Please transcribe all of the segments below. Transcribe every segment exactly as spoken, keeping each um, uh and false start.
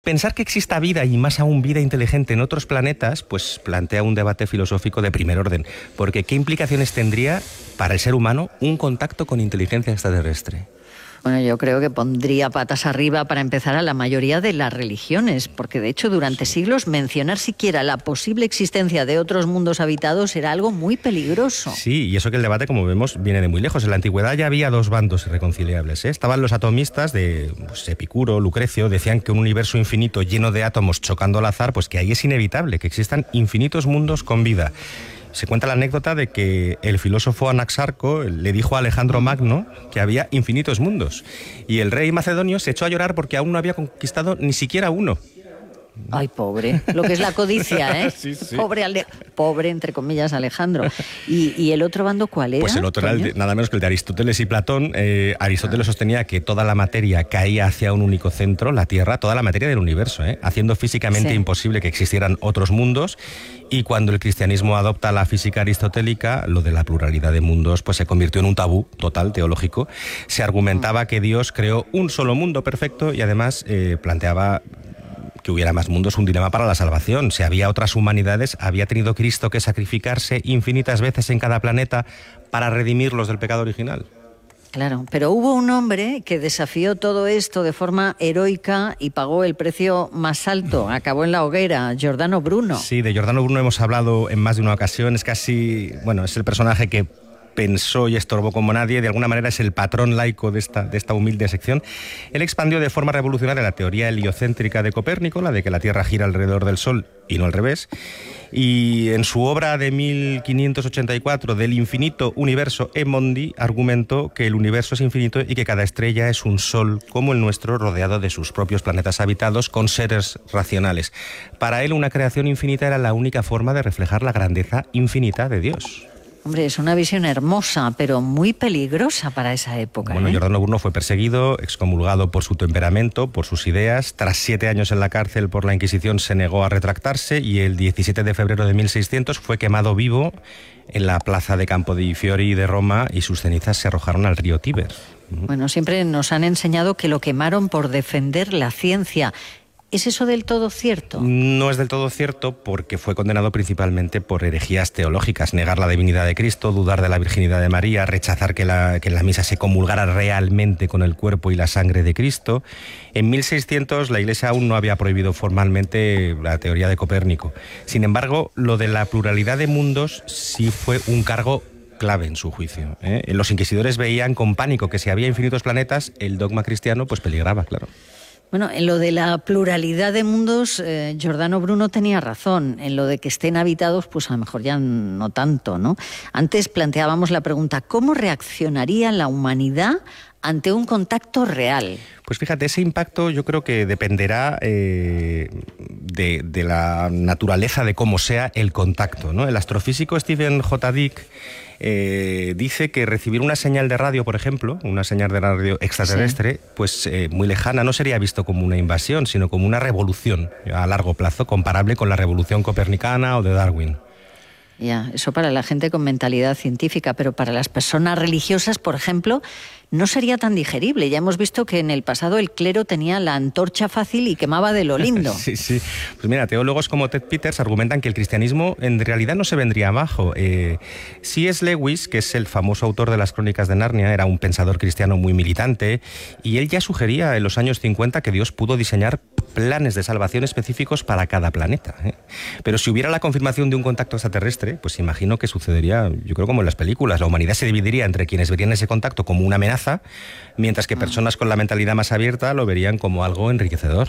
Pensar que exista vida y más aún vida inteligente en otros planetas, pues plantea un debate filosófico de primer orden, porque ¿qué implicaciones tendría para el ser humano un contacto con inteligencia extraterrestre? Bueno, yo creo que pondría patas arriba para empezar a la mayoría de las religiones, porque de hecho durante siglos mencionar siquiera la posible existencia de otros mundos habitados era algo muy peligroso. Sí, y eso que el debate, como vemos, viene de muy lejos. En la antigüedad ya había dos bandos irreconciliables, ¿eh? Estaban los atomistas de pues, Epicuro, Lucrecio, decían que un universo infinito lleno de átomos chocando al azar, pues que ahí es inevitable, que existan infinitos mundos con vida. Se cuenta la anécdota de que el filósofo Anaxarco le dijo a Alejandro Magno que había infinitos mundos y el rey macedonio se echó a llorar porque aún no había conquistado ni siquiera uno. Ay, pobre. Lo que es la codicia, ¿eh? Sí, sí. Pobre, Ale... pobre, entre comillas, Alejandro. ¿Y, ¿Y el otro bando cuál era? Pues el otro era el de, nada menos que el de Aristóteles y Platón. Eh, Aristóteles ah. sostenía que toda la materia caía hacia un único centro, la Tierra, toda la materia del universo, ¿eh? haciendo físicamente sí. imposible que existieran otros mundos. Y cuando el cristianismo adopta la física aristotélica, lo de la pluralidad de mundos pues se convirtió en un tabú total teológico. Se argumentaba que Dios creó un solo mundo perfecto y además eh, planteaba que hubiera más mundos, un dilema para la salvación. Si había otras humanidades, había tenido Cristo que sacrificarse infinitas veces en cada planeta para redimirlos del pecado original. Claro, pero hubo un hombre que desafió todo esto de forma heroica y pagó el precio más alto, acabó en la hoguera, Giordano Bruno. Sí, de Giordano Bruno hemos hablado en más de una ocasión, es casi, bueno, es el personaje que pensó y estorbó como nadie, de alguna manera es el patrón laico de esta, de esta humilde sección. Él expandió de forma revolucionaria la teoría heliocéntrica de Copérnico, la de que la Tierra gira alrededor del Sol y no al revés, y en su obra de mil quinientos ochenta y cuatro, Del infinito universo e mondi, argumentó que el universo es infinito y que cada estrella es un sol como el nuestro, rodeado de sus propios planetas habitados con seres racionales. Para él, una creación infinita era la única forma de reflejar la grandeza infinita de Dios. Hombre, es una visión hermosa, pero muy peligrosa para esa época. Bueno, ¿eh? Giordano Bruno fue perseguido, excomulgado por su temperamento, por sus ideas. Tras siete años en la cárcel por la Inquisición se negó a retractarse y el diecisiete de febrero de mil seiscientos fue quemado vivo en la plaza de Campo di Fiori de Roma y sus cenizas se arrojaron al río Tíber. Bueno, siempre nos han enseñado que lo quemaron por defender la ciencia. ¿Es eso del todo cierto? No es del todo cierto porque fue condenado principalmente por herejías teológicas, negar la divinidad de Cristo, dudar de la virginidad de María, rechazar que, la, que en la misa se comulgara realmente con el cuerpo y la sangre de Cristo. En mil seiscientos la Iglesia aún no había prohibido formalmente la teoría de Copérnico. Sin embargo, lo de la pluralidad de mundos sí fue un cargo clave en su juicio, ¿eh? Los inquisidores veían con pánico que si había infinitos planetas, el dogma cristiano pues peligraba, claro. Bueno, en lo de la pluralidad de mundos, eh, Giordano Bruno tenía razón. En lo de que estén habitados, pues a lo mejor ya no tanto, ¿no? Antes planteábamos la pregunta, ¿cómo reaccionaría la humanidad ante un contacto real? Pues fíjate, ese impacto yo creo que dependerá eh, de, de la naturaleza de cómo sea el contacto, ¿no? El astrofísico Stephen J. Dick eh, dice que recibir una señal de radio, por ejemplo, una señal de radio extraterrestre, sí. pues eh, muy lejana, no sería visto como una invasión, sino como una revolución a largo plazo, comparable con la revolución copernicana o de Darwin. Ya, eso para la gente con mentalidad científica, pero para las personas religiosas, por ejemplo, no sería tan digerible. Ya hemos visto que en el pasado el clero tenía la antorcha fácil y quemaba de lo lindo. Sí, sí. Pues mira, teólogos como Ted Peters argumentan que el cristianismo en realidad no se vendría abajo. Eh, C S Lewis, que es el famoso autor de las Crónicas de Narnia, era un pensador cristiano muy militante y él ya sugería en los años cincuenta que Dios pudo diseñar planes de salvación específicos para cada planeta, ¿eh? Pero si hubiera la confirmación de un contacto extraterrestre, pues imagino que sucedería, yo creo, como en las películas. La humanidad se dividiría entre quienes verían ese contacto como una amenaza, mientras que personas con la mentalidad más abierta lo verían como algo enriquecedor.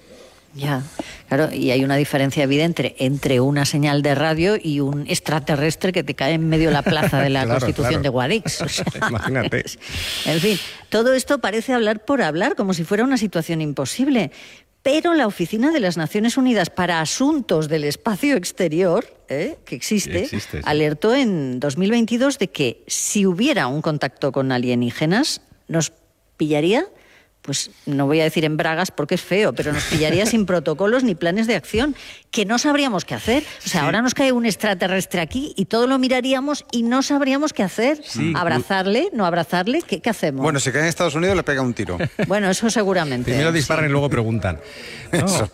Ya, claro, y hay una diferencia evidente entre una señal de radio y un extraterrestre que te cae en medio de la plaza de la claro, Constitución claro. de Guadix. O sea, imagínate. En fin, todo esto parece hablar por hablar, como si fuera una situación imposible. Pero la Oficina de las Naciones Unidas para Asuntos del Espacio Exterior, ¿eh? que existe, existe sí. alertó en dos mil veintidós de que si hubiera un contacto con alienígenas, nos pillaría pues no voy a decir en bragas porque es feo, pero nos pillaría sin protocolos ni planes de acción, que no sabríamos qué hacer. O sea, sí. ahora nos cae un extraterrestre aquí y todo lo miraríamos y no sabríamos qué hacer. Sí. Abrazarle, no abrazarle, ¿qué, qué hacemos? Bueno, si cae en Estados Unidos le pega un tiro. Bueno, eso seguramente. Primero disparan sí. y luego preguntan. No,